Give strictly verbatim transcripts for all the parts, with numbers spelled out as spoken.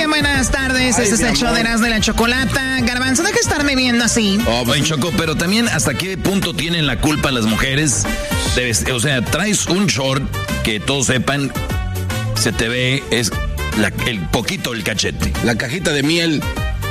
buenas tardes. Ay, este es el show de Erasmo y la Chocolata. Garbanzo, deja de estarme viendo así. Oh, pues, Choco, pero también hasta qué punto tienen la culpa las mujeres. Debes, o sea, traes un short que todos sepan, se te ve, es la, el poquito el cachete. La cajita de miel.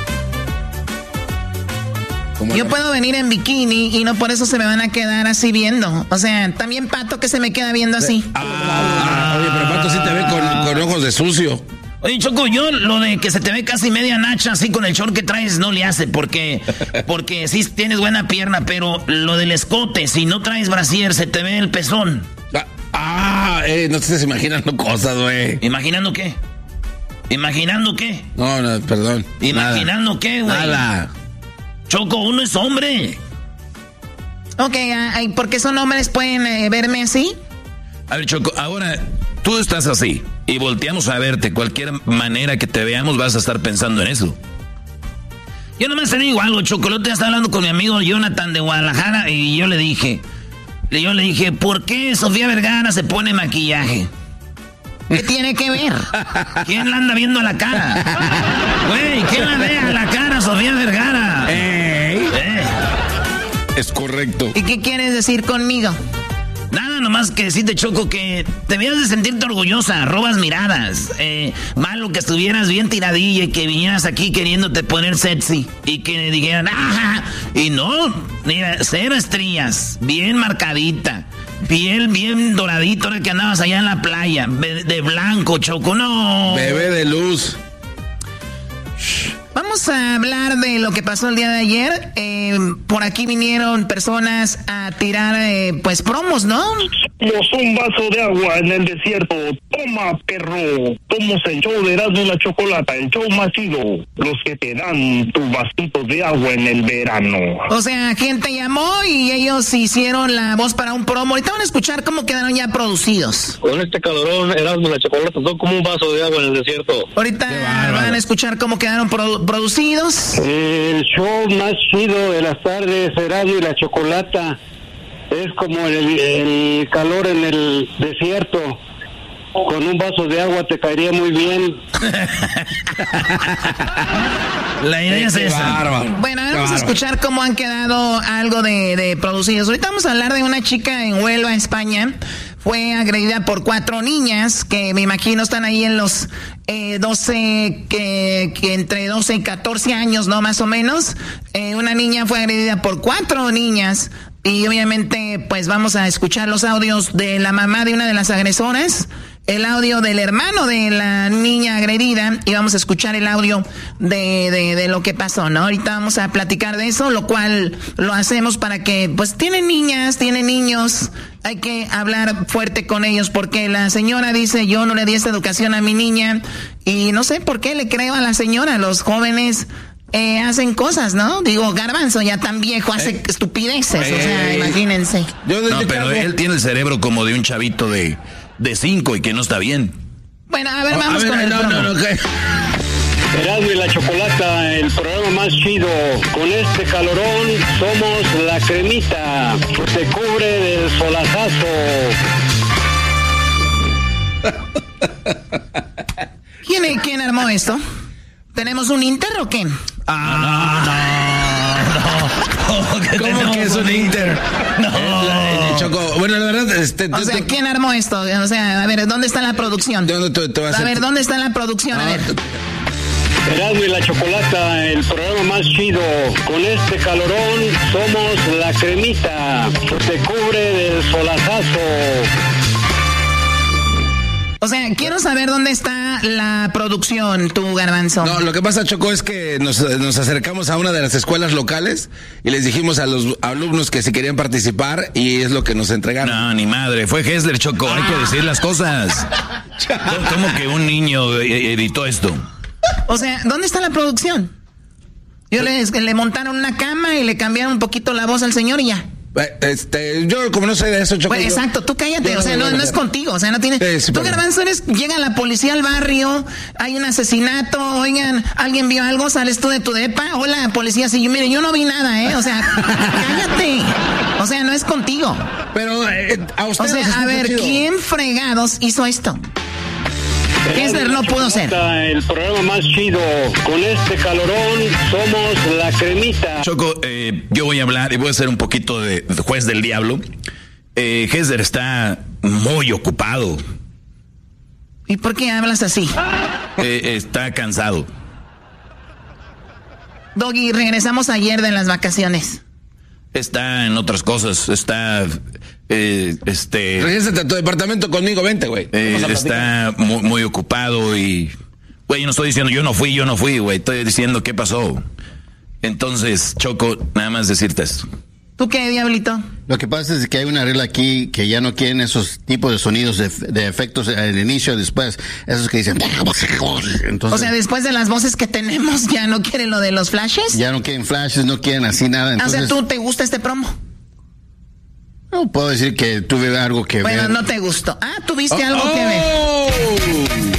Yo la... puedo venir en bikini y no por eso se me van a quedar así viendo. O sea, también Pato que se me queda viendo así. Ah, oye, pero Pato sí te ve con, con ojos de sucio. Oye, Choco, yo lo de que se te ve casi media nacha así con el short que traes no le hace, porque porque sí tienes buena pierna, pero lo del escote, si no traes brasier, se te ve el pezón. Ah, ah eh, no te estés imaginando cosas, güey. ¿Imaginando qué? ¿Imaginando qué? No, no, perdón. ¿Imaginando nada. qué, güey? Nada. Choco, uno es hombre. Ok, uh, ¿por qué son hombres pueden eh, verme así? A ver, Choco, ahora tú estás así y volteamos a verte. Cualquier manera que te veamos vas a estar pensando en eso. Yo nomás te digo algo, Chocolote. Estaba hablando con mi amigo Jonathan de Guadalajara y yo le dije, yo le dije, ¿por qué Sofía Vergara se pone maquillaje? ¿Qué tiene que ver? ¿Quién la anda viendo a la cara? Güey, ¿quién la ve a la cara, Sofía Vergara? Ey. Eh. Es correcto. ¿Y qué quieres decir conmigo? Nada, nomás que decirte, Choco, que debías de sentirte orgullosa, robas miradas. Eh, malo que estuvieras bien tiradilla y que vinieras aquí queriéndote poner sexy y que dijeran, ¡ajá! Y no, mira, cero estrías, bien marcadita. Piel bien doradito, ahora que andabas allá en la playa, de blanco, Choco, no. Bebé de luz. Vamos a hablar de lo que pasó el día de ayer. Eh, por aquí vinieron personas a tirar, eh, pues, promos, ¿no? Somos un vaso de agua en el desierto. Toma, perro. Somos el show de Erasmo y la Chocolata, el show más chido. Los que te dan tu vasito de agua en el verano. O sea, gente llamó y ellos hicieron la voz para un promo. Ahorita van a escuchar cómo quedaron ya producidos. Con este calorón, Erasmo y la Chocolata son como un vaso de agua en el desierto. Ahorita van a escuchar cómo quedaron produ- producidos. El show más chido de las tardes, Erasmo y la Chocolata. Es como el, el calor en el desierto. Con un vaso de agua te caería muy bien. La idea es esa. Bárbaro. Bueno, ahora vamos a escuchar cómo han quedado algo de, de producidos. Ahorita vamos a hablar de una chica en Huelva, España. Fue agredida por cuatro niñas que me imagino están ahí en los eh, doce, que, que entre doce y catorce años, ¿no? Más o menos. Eh, una niña fue agredida por cuatro niñas. Y obviamente, pues vamos a escuchar los audios de la mamá de una de las agresoras, el audio del hermano de la niña agredida y vamos a escuchar el audio de, de, de lo que pasó, ¿no? Ahorita vamos a platicar de eso, lo cual lo hacemos para que, pues, tienen niñas, tienen niños, hay que hablar fuerte con ellos porque la señora dice, yo no le di esta educación a mi niña y no sé por qué le creo a la señora, los jóvenes... Eh, hacen cosas, ¿no? Digo, Garbanzo ya tan viejo hace eh, estupideces, eh, o sea, imagínense. No, pero él tiene el cerebro como de un chavito de, de cinco y que no está bien. Bueno, a ver, vamos a ver, con el no, no, no, okay. Erasmo y la Chocolata, el programa más chido. Con este calorón somos la cremita. Se cubre del solazazo. ¿Quién, ¿Quién armó esto? ¿Tenemos un Inter o qué? Ah, no, no, no. ¿Cómo ¿Cómo que es un Inter? No. Eh, Choco, bueno, la verdad... Este, o sea, te, ¿quién armó esto? O sea, a ver, ¿dónde está la producción? ¿Dónde te, te vas a, a ver, ¿dónde está la producción? No, a ver. Erasmo y la Chocolata, el programa más chido. Con este calorón somos la cremita. Se cubre del solazazo. O sea, quiero saber dónde está la producción, tu Garbanzo. No, lo que pasa, Choco, es que nos, nos acercamos a una de las escuelas locales y les dijimos a los alumnos que si querían participar y es lo que nos entregaron. No, ni madre, fue Hessler, Choco, ah. Hay que decir las cosas. ¿Cómo que un niño editó esto? O sea, ¿dónde está la producción? Yo le, le montaron una cama y le cambiaron un poquito la voz al señor y ya. Este, yo como no sé de eso, Choco. Pues, exacto, tú cállate, o sea, no, no es contigo, o sea, no tiene. Sí, sí, tú, Garbanzo, eres, llega la policía al barrio, hay un asesinato, oigan, alguien vio algo, sales tú de tu depa, hola, policía, sí, yo, mire, yo no vi nada, eh, o sea, cállate, o sea, no es contigo. Pero, eh, a ustedes. O sea, a ver, chido. ¿Quién fregados hizo esto? Hessler no pudo ser. El programa más chido. Con este calorón somos la cremita. Choco, eh, yo voy a hablar y voy a ser un poquito de juez del diablo. Eh, Hessler está muy ocupado. ¿Y por qué hablas así? Eh, está cansado. Doggy, regresamos ayer de las vacaciones. Está en otras cosas, está, eh, este... Regrésate a tu departamento conmigo, vente, güey. Eh, está muy, muy ocupado y... Güey, yo no estoy diciendo yo no fui, yo no fui, güey. Estoy diciendo qué pasó. Entonces, Choco, nada más decirte esto. ¿Tú qué, Diablito? Lo que pasa es que hay una regla aquí que ya no quieren esos tipos de sonidos, de, de efectos al inicio y después. Esos que dicen... Entonces, o sea, después de las voces que tenemos, ¿ya no quieren lo de los flashes? Ya no quieren flashes, no quieren así nada. Entonces, o sea, ¿tú te gusta este promo? No puedo decir que tuve algo que bueno, ver. Bueno, no te gustó. Ah, ¿tuviste oh, algo oh. que ver?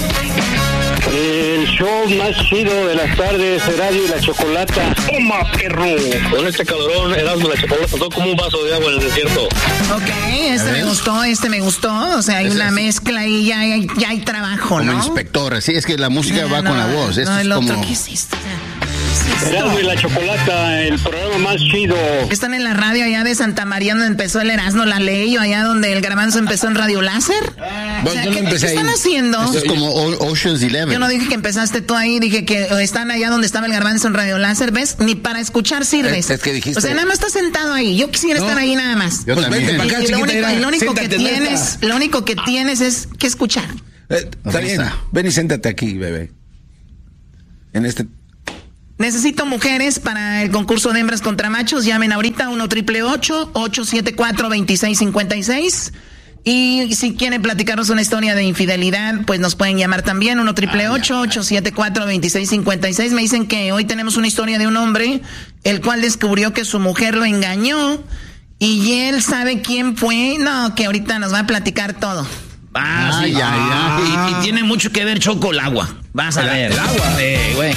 El show más chido de las tardes, Erasmo y la Chocolata. Toma, perro. Con este calorón, Erasmo y la Chocolata son como un vaso de agua en el desierto. Ok, este me gustó, este me gustó. O sea, hay una mezcla y ya hay, ya hay trabajo, como ¿no? Como inspector, sí, es que la música no, va no, con la voz. No, Esto el es otro, como... ¿qué es esto? Erasmo y la Chocolata, el programa más chido. Están en la radio allá de Santa María donde empezó el Erasmo, la ley, o allá donde el Garbanzo empezó en Radio Láser. Bueno, o sea, yo no ¿qué, empecé ¿qué están ahí. haciendo? Esto es como o- Ocean's Eleven. Yo no dije que empezaste tú ahí, dije que están allá donde estaba el Garbanzo en Radio Láser, ¿ves? Ni para escuchar sirves. Es, es que dijiste... O sea, nada más estás sentado ahí. Yo quisiera no. estar ahí nada más. Yo pues también. vente para acá, y, y lo chiquita, único, y lo único que siéntate, tienes, neta. lo único que tienes es que escuchar. Eh, está bien, ven y siéntate aquí, bebé. En este... Necesito mujeres para el concurso de hembras contra machos. Llamen ahorita uno triple ocho, ocho siete cuatro, dos seis cinco seis. Y si quieren platicarnos una historia de infidelidad, pues nos pueden llamar también. uno triple ocho, ocho siete cuatro, dos seis cinco seis. Me dicen que hoy tenemos una historia de un hombre el cual descubrió que su mujer lo engañó y él sabe quién fue. No, que ahorita nos va a platicar todo. Ah, Ay, sí. ay, ay. Y, y tiene mucho que ver, Choco, el agua. Vas a ¿El- ver. el agua? Sí, güey.